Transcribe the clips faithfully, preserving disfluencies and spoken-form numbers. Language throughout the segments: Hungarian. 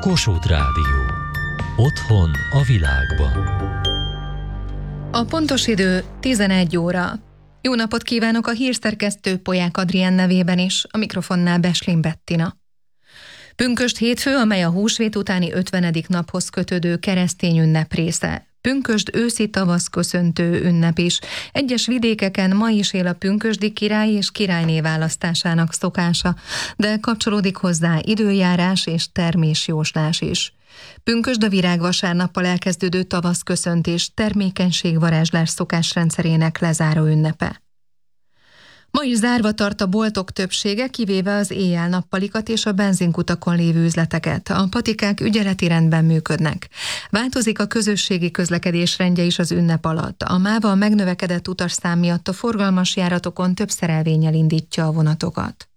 Kossuth Rádió. Otthon a világban. A pontos idő tizenegy óra. Jó napot kívánok a hírszerkesztő Polyák Adrián nevében is, a mikrofonnál Beslin Bettina. Pünkösd hétfő, amely a húsvét utáni ötvenedik naphoz kötődő keresztény ünnep része. Pünkösd őszi tavasz köszöntő ünnep is. Egyes vidékeken ma is él a pünkösdi király és királyné választásának szokása, de kapcsolódik hozzá időjárás és termésjóslás is. Pünkösd a virágvasárnappal elkezdődő tavaszköszöntés termékenységvarázslás szokásrendszerének lezáró ünnepe. Ma is zárva tart a boltok többsége, kivéve az éjjel-nappalikat és a benzinkutakon lévő üzleteket. A patikák ügyeleti rendben működnek. Változik a közösségi közlekedés rendje is az ünnep alatt. A MÁVA a megnövekedett utasszám miatt a forgalmas járatokon több szerelvénnyel indítja a vonatokat.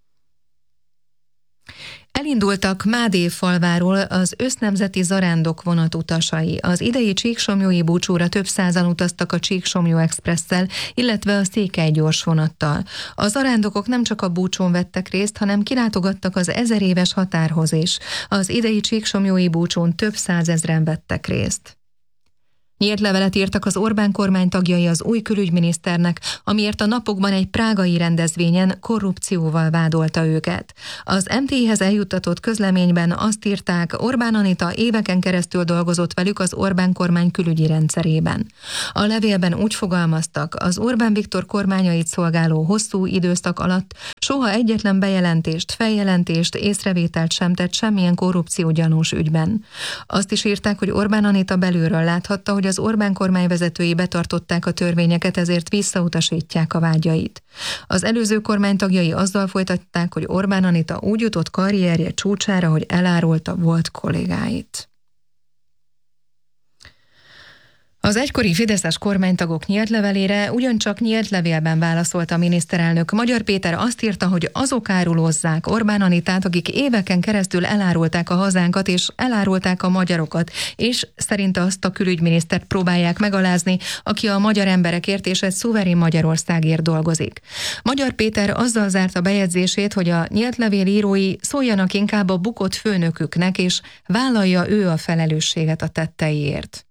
Elindultak Mádéfalváról az össznemzeti zarándok vonatutasai. Az idei Csíksomlyói búcsúra több százan utaztak a Csíksomlyó Expresszel, illetve a Székely gyors vonattal. A zarándokok nem csak a búcsón vettek részt, hanem kilátogattak az ezer éves határhoz is. Az idei Csíksomlyói búcsón több százezren vettek részt. Nyílt levelet írtak az Orbán kormány tagjai az új külügyminiszternek, amiért a napokban egy prágai rendezvényen korrupcióval vádolta őket. Az em té i-hez eljuttatott közleményben azt írták, Orbán Anita éveken keresztül dolgozott velük az Orbán kormány külügyi rendszerében. A levélben úgy fogalmaztak, az Orbán Viktor kormányait szolgáló hosszú időszak alatt soha egyetlen bejelentést, feljelentést, észrevételt sem tett semmilyen korrupciógyanús ügyben. Azt is írták, hogy Orbán Anita belülről láthatta, hogy az Orbán kormány vezetői betartották a törvényeket, ezért visszautasítják a vágyait. Az előző kormány tagjai azzal folytatták, hogy Orbán Anita úgy jutott karrierje csúcsára, hogy elárulta volt kollégáit. Az egykori fideszes kormánytagok nyílt levelére ugyancsak nyílt levélben válaszolt a miniszterelnök. Magyar Péter azt írta, hogy azok árulozzák Orbán Anitát, akik éveken keresztül elárulták a hazánkat és elárulták a magyarokat, és szerinte azt a külügyminisztert próbálják megalázni, aki a magyar emberekért és egy szuverén Magyarországért dolgozik. Magyar Péter azzal zárta bejegyzését, hogy a nyílt levél írói szóljanak inkább a bukott főnöküknek, és vállalja ő a felelősséget a tetteiért.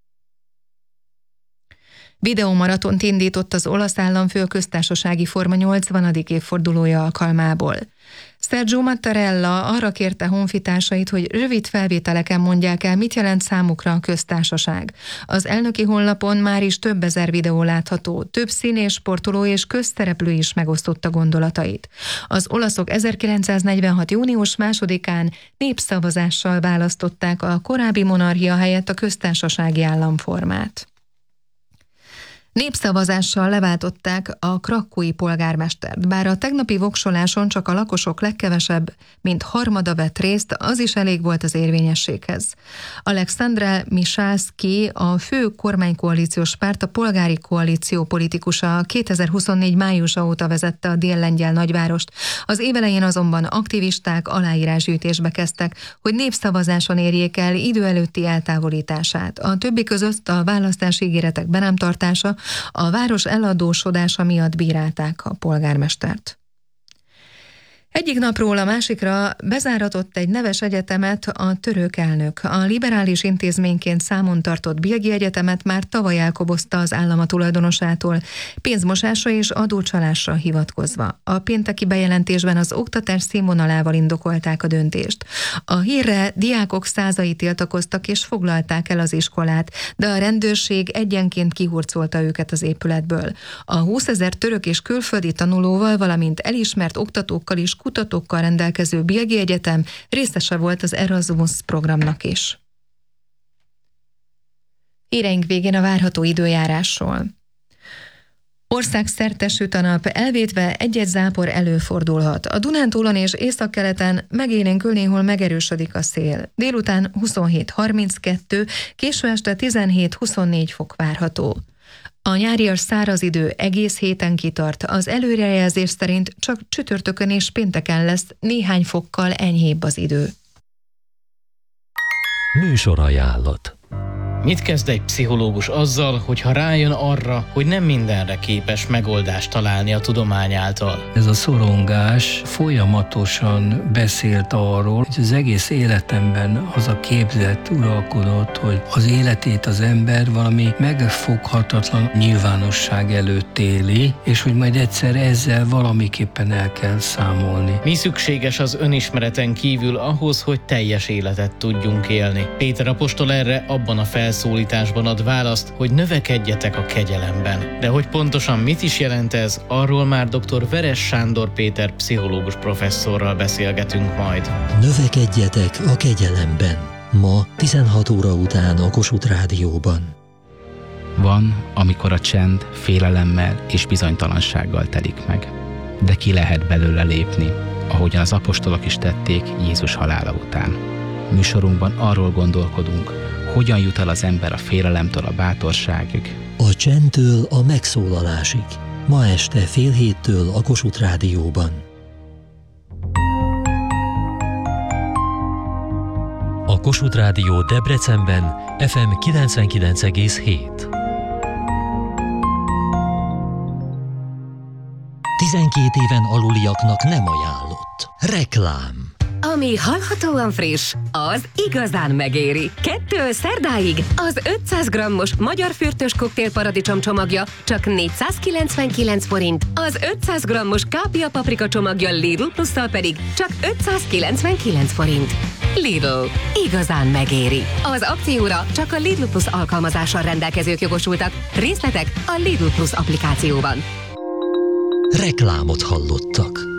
Videómaratont indított az olasz államfő köztársasági forma nyolcvanadik évfordulója alkalmából. Sergio Mattarella arra kérte honfitársait, hogy rövid felvételeken mondják el, mit jelent számukra a köztársaság. Az elnöki honlapon már is több ezer videó látható, több színész, sportoló és közszereplő is megosztotta gondolatait. Az olaszok ezerkilencszáznegyvenhat június másodikán népszavazással választották a korábbi monarchia helyett a köztársasági államformát. Népszavazással leváltották a krakkói polgármestert, bár a tegnapi voksoláson csak a lakosok legkevesebb, mint harmada vett részt, az is elég volt az érvényességhez. Aleksandra Misalski, a fő kormánykoalíciós párt, a polgári koalíció politikusa, kétezer-huszonnégy májusa óta vezette a dél-lengyel nagyvárost. Az évelején azonban aktivisták aláírásgyűjtésbe kezdtek, hogy népszavazáson érjék el idő előtti eltávolítását. A többi között a választási ígéretek be nem tartása, a város eladósodása miatt bírálták a polgármestert. Egyik napról a másikra bezáratott egy neves egyetemet a török elnök. A liberális intézményként számon tartott Bilgi Egyetemet már tavaly elkobozta az állam a tulajdonosától, pénzmosásra és adócsalásra hivatkozva. A pénteki bejelentésben az oktatás színvonalával indokolták a döntést. A hírre diákok százai tiltakoztak és foglalták el az iskolát, de a rendőrség egyenként kihurcolta őket az épületből. A húszezer török és külföldi tanulóval, valamint elismert oktatókkal és kutatókkal rendelkező Bilgi Egyetem részese volt az Erasmus programnak is. Híreink végén a várható időjárásról. Országszerte süt a nap, elvétve egy-egy zápor előfordulhat. A Dunántúlon és északkeleten megélénkül, néhol megerősödik a szél. Délután huszonhét harminckettő, késő este tizenhét-huszonnégy fok várható. A nyárias száraz idő egész héten kitart, az előrejelzés szerint csak csütörtökön és pénteken lesz néhány fokkal enyhébb az idő. Műsorajánlat. Mit kezd egy pszichológus azzal, hogyha rájön arra, hogy nem mindenre képes megoldást találni a tudomány által? Ez a szorongás folyamatosan beszélt arról, hogy az egész életemben az a képzet uralkodott, hogy az életét az ember valami megfoghatatlan nyilvánosság előtt éli, és hogy majd egyszer ezzel valamiképpen el kell számolni. Mi szükséges az önismereten kívül ahhoz, hogy teljes életet tudjunk élni? Péter apostol erre abban a felszólításban ad választ, hogy növekedjetek a kegyelemben. De hogy pontosan mit is jelent ez, arról már dr. Veres Sándor Péter pszichológus professzorral beszélgetünk majd. Növekedjetek a kegyelemben. Ma tizenhat óra után a Kossuth Rádióban. Van, amikor a csend félelemmel és bizonytalansággal telik meg. De ki lehet belőle lépni, ahogyan az apostolok is tették Jézus halála után. Műsorunkban arról gondolkodunk, hogyan jut el az ember a félelemtől a bátorságig. A csendtől a megszólalásig. Ma este fél héttől a Kossuth Rádióban. A Kossuth Rádió Debrecenben ef em kilencvenkilenc egész hét. tizenkét éven aluliaknak nem ajánlott. Reklám. Ami hallhatóan friss, az igazán megéri. Kettől szerdáig az ötszáz grammos magyar fürtös koktél paradicsom csomagja csak négyszázkilencvenkilenc forint, az ötszáz grammos kápia paprika csomagja Lidl plusszal pedig csak ötszázkilencvenkilenc forint. Lidl. Igazán megéri. Az akcióra csak a Lidl Plus alkalmazással rendelkezők jogosultak. Részletek a Lidl Plus applikációban. Reklámot hallottak.